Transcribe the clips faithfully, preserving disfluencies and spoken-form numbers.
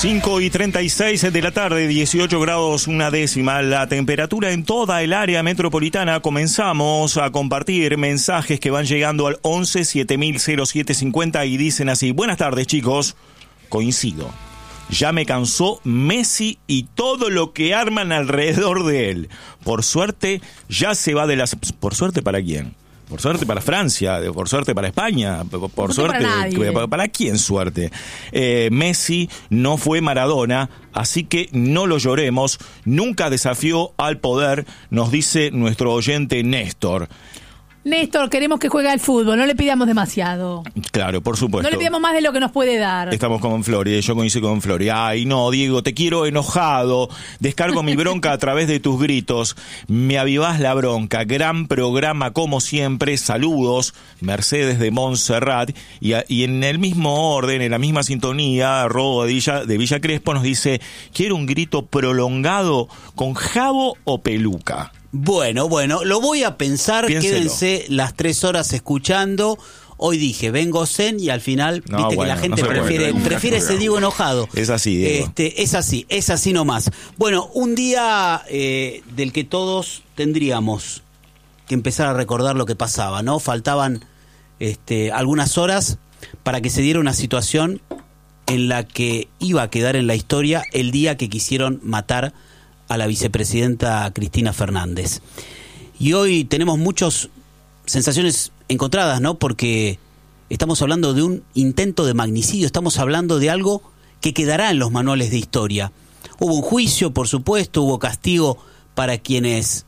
cinco y treinta y seis de la tarde, dieciocho grados una décima, la temperatura en toda el área metropolitana. Comenzamos a compartir mensajes que van llegando al once siete mil cero siete cincuenta y dicen así: buenas tardes, chicos, coincido. Ya me cansó Messi y todo lo que arman alrededor de él. Por suerte, ya se va de las... ¿Por suerte para quién? Por suerte para Francia, por suerte para España, por, por no suerte... Para, ¿Para, para quién suerte? Eh, Messi no fue Maradona, así que no lo lloremos. Nunca desafió al poder, nos dice nuestro oyente Néstor. Néstor, queremos que juegue al fútbol, no le pidamos demasiado. Claro, por supuesto. No le pidamos más de lo que nos puede dar. Estamos con Flori, yo coincido con Flori. Ay, no, Diego, te quiero enojado. Descargo mi bronca a través de tus gritos. Me avivás la bronca. Gran programa como siempre. Saludos, Mercedes de Montserrat. Y, a, y en el mismo orden, en la misma sintonía, Robo de Villa, de Villa Crespo nos dice: quiero un grito prolongado con jabo o peluca. Bueno, bueno, lo voy a pensar. Piénselo. Quédense las tres horas escuchando. Hoy dije, vengo zen y al final, no, viste bueno, que la gente no prefiere puede, prefiere ese Diego enojado. Es así, Diego. Este, es así, es así nomás. Bueno, un día eh, del que todos tendríamos que empezar a recordar lo que pasaba, ¿no? Faltaban este, algunas horas para que se diera una situación en la que iba a quedar en la historia el día que quisieron matar a la vicepresidenta Cristina Fernández. Y hoy tenemos muchas sensaciones encontradas, ¿no? Porque estamos hablando de un intento de magnicidio, estamos hablando de algo que quedará en los manuales de historia. Hubo un juicio, por supuesto, hubo castigo para quienes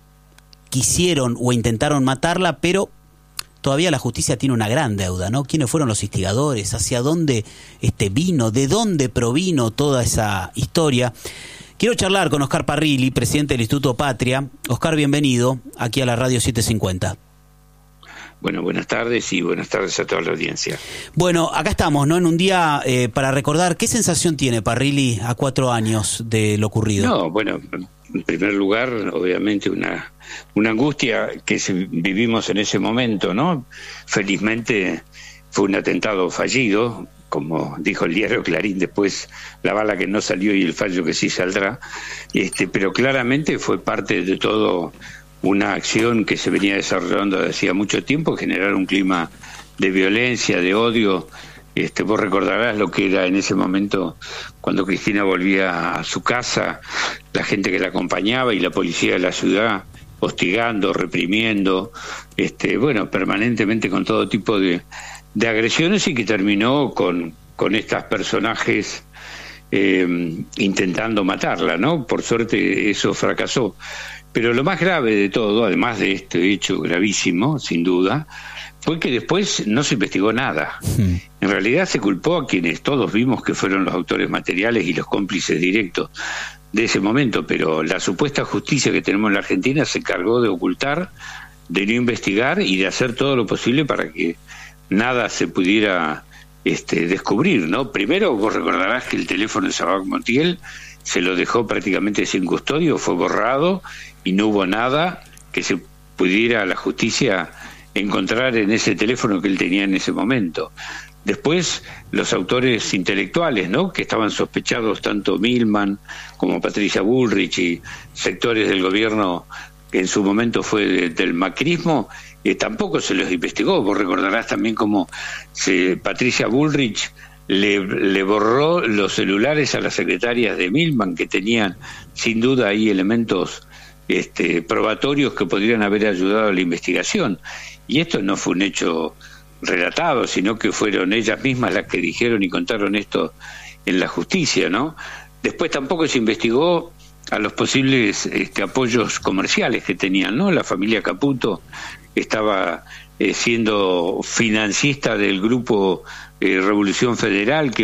quisieron o intentaron matarla, pero todavía la justicia tiene una gran deuda, ¿no? ¿Quiénes fueron los instigadores? ¿Hacia dónde este vino? ¿De dónde provino toda esa historia? Quiero charlar con Oscar Parrilli, presidente del Instituto Patria. Oscar, bienvenido aquí a la Radio setecientos cincuenta. Bueno, buenas tardes y buenas tardes a toda la audiencia. Bueno, acá estamos, ¿no? En un día eh, para recordar. ¿Qué sensación tiene Parrilli a cuatro años de lo ocurrido? No, bueno, en primer lugar, obviamente una, una angustia que se, vivimos en ese momento, ¿no? Felizmente fue un atentado fallido, como dijo el diario Clarín, después la bala que no salió y el fallo que sí saldrá, este, pero claramente fue parte de todo una acción que se venía desarrollando desde hacía mucho tiempo, generar un clima de violencia, de odio. Este, vos recordarás lo que era en ese momento cuando Cristina volvía a su casa, la gente que la acompañaba y la policía de la ciudad hostigando, reprimiendo, este, bueno, permanentemente con todo tipo de de agresiones, y que terminó con, con estos personajes eh, intentando matarla, ¿no? Por suerte eso fracasó. Pero lo más grave de todo, además de este hecho gravísimo, sin duda, fue que después no se investigó nada. Hmm. En realidad se culpó a quienes todos vimos que fueron los autores materiales y los cómplices directos de ese momento, pero la supuesta justicia que tenemos en la Argentina se encargó de ocultar, de no investigar y de hacer todo lo posible para que nada se pudiera este, descubrir, ¿no? Primero, vos recordarás que el teléfono de Sabac Montiel se lo dejó prácticamente sin custodio, fue borrado y no hubo nada que se pudiera la justicia encontrar en ese teléfono que él tenía en ese momento. Después, los autores intelectuales, ¿no?, que estaban sospechados, tanto Milman como Patricia Bullrich y sectores del gobierno que en su momento fue de, del macrismo, Eh, tampoco se los investigó. Vos recordarás también cómo se, Patricia Bullrich le, le borró los celulares a las secretarias de Milman, que tenían sin duda ahí elementos este, probatorios que podrían haber ayudado a la investigación. Y esto no fue un hecho relatado, sino que fueron ellas mismas las que dijeron y contaron esto en la justicia, ¿no? Después tampoco se investigó a los posibles este, apoyos comerciales que tenían, ¿no? La familia Caputo estaba eh, siendo financista del grupo eh, Revolución Federal, que